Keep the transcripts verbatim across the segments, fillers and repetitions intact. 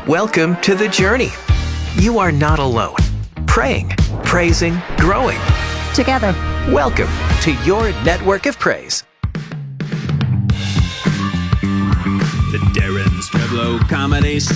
Welcome to The Journey. You are not alone. Praying, praising, growing. Together. Welcome to your network of praise. The Darren Streblo Comedy Show.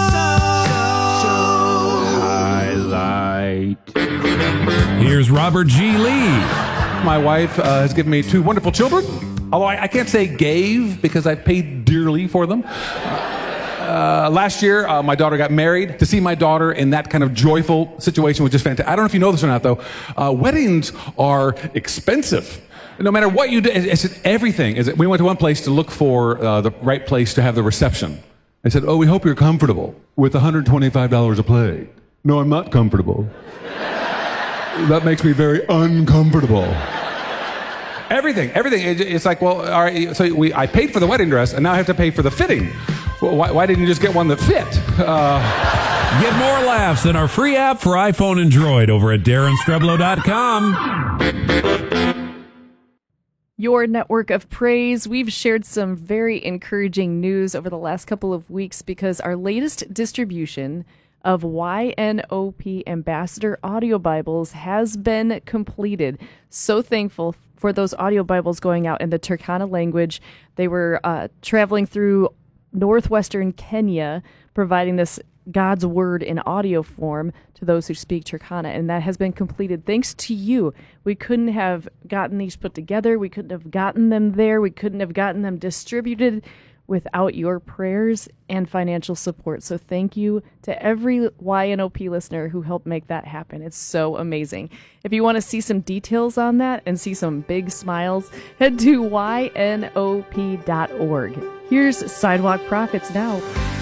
Highlight. Here's Robert G. Lee. My wife uh, has given me two wonderful children, although I, I can't say gave because I paid dearly for them. Uh, last year, uh, my daughter got married. To see my daughter in that kind of joyful situation was just fantastic. I don't know if you know this or not, though. Uh, weddings are expensive. No matter what you do, it's, it's everything. Is it, we went to one place to look for uh, the right place to have the reception. They said, oh, we hope you're comfortable with one hundred twenty-five dollars a plate. No, I'm not comfortable. That makes me very uncomfortable. Everything, everything. It, it's like, well, all right, so we, I paid for the wedding dress, and now I have to pay for the fitting. Well, why, why didn't you just get one that fit? Uh, Get more laughs than our free app for iPhone and Droid over at darren streblo dot com. Your network of praise. We've shared some very encouraging news over the last couple of weeks because our latest distribution of Y N O P Ambassador Audio Bibles has been completed. So thankful for those audio Bibles going out in the Turkana language. They were uh, traveling through northwestern Kenya, providing this God's Word in audio form to those who speak Turkana, and that has been completed thanks to you. We couldn't have gotten these put together. We couldn't have gotten them there. We couldn't have gotten them distributed without your prayers and financial support. So thank you to every Y N O P listener who helped make that happen. It's so amazing. If you want to see some details on that and see some big smiles, head to Y N O P dot org. Here's Sidewalk Prophets now.